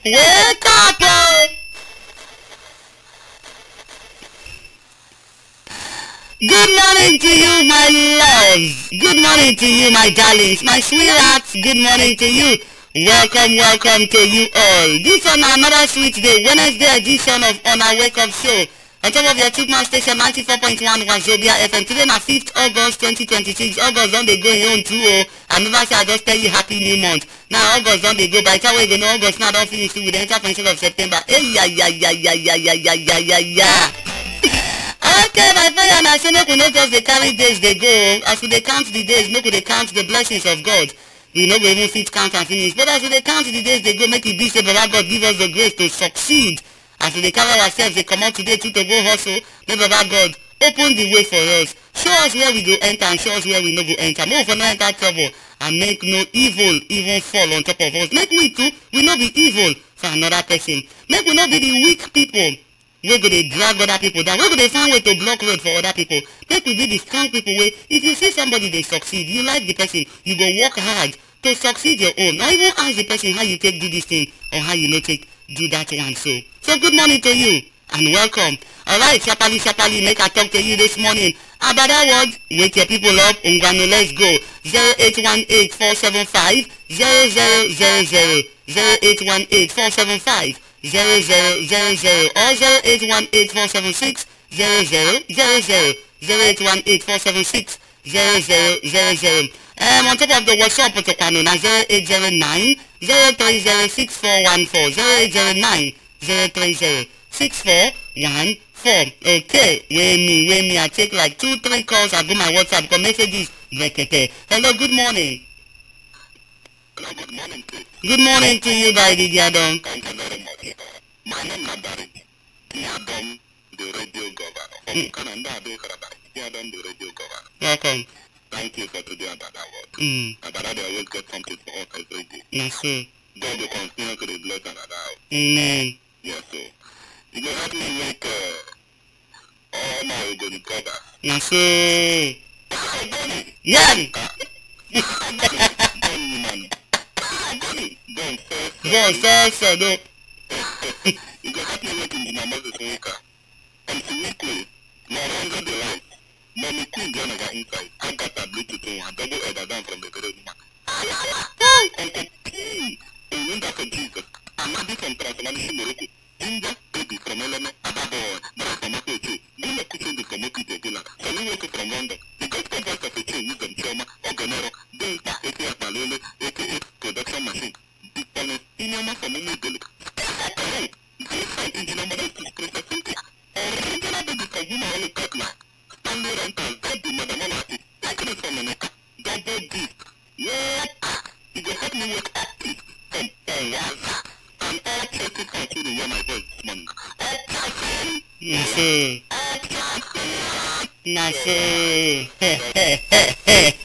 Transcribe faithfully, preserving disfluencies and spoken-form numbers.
Wake up, oh! Good morning to you, my loves. Good morning to you, my darlings, my sweethearts. Good morning to you. Welcome, welcome to you all. This on another sweet day, Wednesday edition of On Our Wake Up Show. On top of your Chipman station ninety-four point one Wazobia F M. Today na fifth August twenty twenty-six. August on dey go on too, oh. And never say I just tell you happy new month. Now August on dey go. By the time we go know August now don finish too. We dey enter twenty of September. Hey, yeah, yeah, yeah, yeah, yeah, yeah, yeah, yeah, yeah, yeah. Okay, my friend, and I say make we no just dey carry days dey go. As we dey count the days, make we dey count the blessings of God. We no go even fit count and finish. But as we dey count the days dey go, make it be say Baba God give us the grace to succeed. As we dey carry ourselves dey comot today too to go hustle, make Baba God open the way for us. Show us where we go enter and show us where we no go enter. Make we for no enter trouble and make no evil even fall on top of us. Make we too, we no be evil for another person. Make we no be the weak people. We go dey drag other people down. We go dey find way to block road for other people. Make we be the strong people wey if you see somebody dey succeed, you like the person, you go work hard to succeed your own. Or even ask the person how you take do this thing or how you no take do that one. So, so good morning to you and welcome. Alright, Shapali Shapali, make I talk to you this morning. About that word, wake your people up. Ungwano, let's go. zero eight one eight four seven five zero zero zero zero zero eight one eight four seven five zero zero zero zero or zero eight one eight four seven six zero zero zero zero zero eight one eight four seven six zero zero zero zero. Um, on top of the WhatsApp protocol na zero eight zero nine zero three zero six four one four zero eight zero nine zero three zero six four one four. Okay, wey me, wey me, I take like two, three calls. I go my WhatsApp because messages. Hello, good morning. Hello, good morning, please. Good morning to you, by the Diadon. Thank you very much. My name is Barry. Diadon, the radio governor. From Canada, Diadon, the radio governor. Welcome. Thank you for today about that word. Mm. About that, they always get something for us every day. Yes, sir. God will continue to bless and allow. Amen. Yes, sir. You can help me make uh, all my good cover. Yes, sir. Yan! Go, sir, sir, do. You can help me make in the Moses Maker. And to make me, my longer the life. Mommy Queen John got inside. I got that Bluetooth to a double header down from the very woman. And a key. And when that's a Jesus. I'm not this on transformation Morocco. Ginger baby from Element Ababo. That's from a coach. Do not put in the community again. So we work from London. Because contact of a chain use them trauma or Ganero. Then A K A Malone, A K A production machine. Big talent. In your mouth from the middle. This site in the number of Christmas Cynthia. Or regional baby from Yuma Hollow Catline. Stanley Rentals, God be Madam Olati. Take it from the neck. Double deep. Yeah. You can help me work active from Owaza. And all churches continue to hear my voice this morning. All churches. Yes, sir. All churches. Yes, sir. Hey, hey, hey, hey.